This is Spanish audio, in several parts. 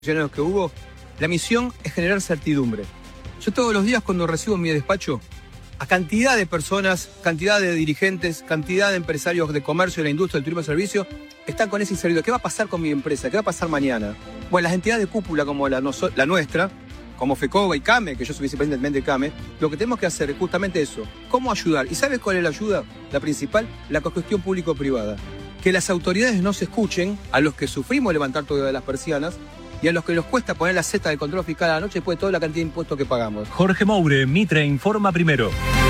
que hubo, la misión es generar certidumbre. Yo todos los días cuando recibo en mi despacho a cantidad de personas, cantidad de dirigentes, cantidad de empresarios de comercio, de la industria, del turismo de servicio, están con esa inseguridad. ¿Qué va a pasar con mi empresa? ¿Qué va a pasar mañana? Bueno, las entidades de cúpula como la nuestra, como FECOBA y CAME, que yo soy vicepresidente de CAME, lo que tenemos que hacer es justamente eso. ¿Cómo ayudar? ¿Y sabes cuál es la ayuda? La principal, la cogestión público-privada. Que las autoridades no se escuchen a los que sufrimos levantar todas las persianas y a los que nos cuesta poner la seta del control fiscal a la noche después de toda la cantidad de impuestos que pagamos. Jorge Moure, Mitre informa primero.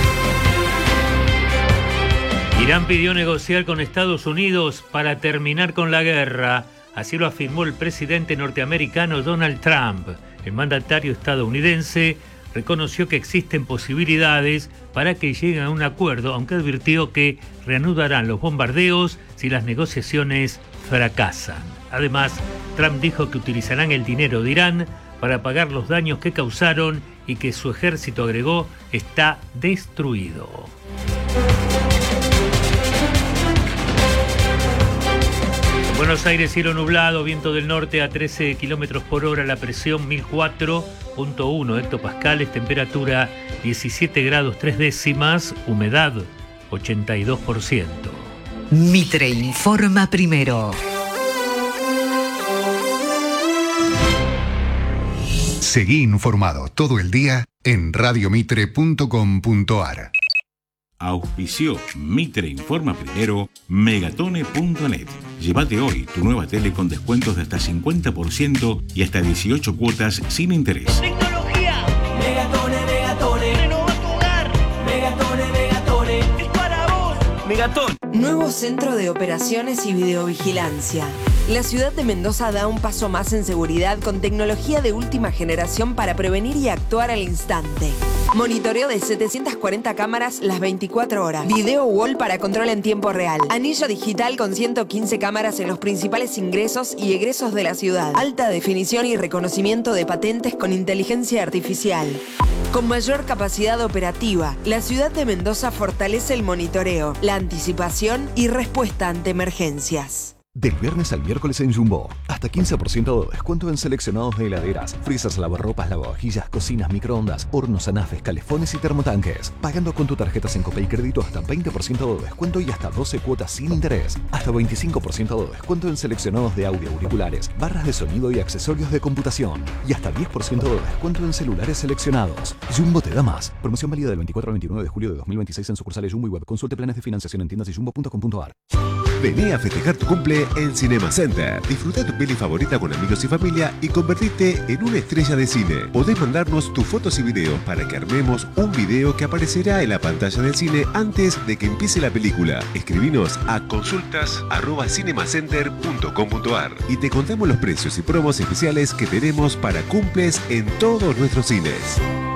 Irán pidió negociar con Estados Unidos para terminar con la guerra. Así lo afirmó el presidente norteamericano Donald Trump. El mandatario estadounidense reconoció que existen posibilidades para que lleguen a un acuerdo, aunque advirtió que reanudarán los bombardeos si las negociaciones fracasan. Además, Trump dijo que utilizarán el dinero de Irán para pagar los daños que causaron y que su ejército, agregó, está destruido. Buenos Aires, cielo nublado, viento del norte a 13 kilómetros por hora, la presión 1004.1 hectopascales, temperatura 17 grados 3 décimas, humedad 82%. Mitre informa primero. Seguí informado todo el día en radiomitre.com.ar. Auspició Mitre Informa Primero, Megatone.net. Llévate hoy tu nueva tele con descuentos de hasta 50% y hasta 18 cuotas sin interés. ¡Tecnología! Megatone, Megatone. ¡Renova tu hogar! Megatone, Megatone. ¡Es para vos! Megatone. Nuevo centro de operaciones y videovigilancia. La ciudad de Mendoza da un paso más en seguridad con tecnología de última generación para prevenir y actuar al instante. Monitoreo de 740 cámaras las 24 horas. Video wall para control en tiempo real. Anillo digital con 115 cámaras en los principales ingresos y egresos de la ciudad. Alta definición y reconocimiento de patentes con inteligencia artificial. Con mayor capacidad operativa, la ciudad de Mendoza fortalece el monitoreo, la anticipación y respuesta ante emergencias. Del viernes al miércoles en Jumbo, hasta 15% de descuento en seleccionados de heladeras, freezers, lavarropas, lavavajillas, cocinas, microondas, hornos, anafes, calefones y termotanques. Pagando con tu tarjeta Sencope y crédito hasta 20% de descuento y hasta 12 cuotas sin interés. Hasta 25% de descuento en seleccionados de audio, auriculares, barras de sonido y accesorios de computación. Y hasta 10% de descuento en celulares seleccionados. Jumbo te da más. Promoción válida del 24 al 29 de julio de 2026 en sucursales Jumbo y web. Consulte planes de financiación en tiendas y jumbo.com.ar. Vení a festejar tu cumple en Cinema Center. Disfruta tu peli favorita con amigos y familia y convertirte en una estrella de cine. Podés mandarnos tus fotos y videos para que armemos un video que aparecerá en la pantalla del cine antes de que empiece la película. Escribinos a consultas@cinemacenter.com.ar y te contamos los precios y promos especiales que tenemos para cumples en todos nuestros cines.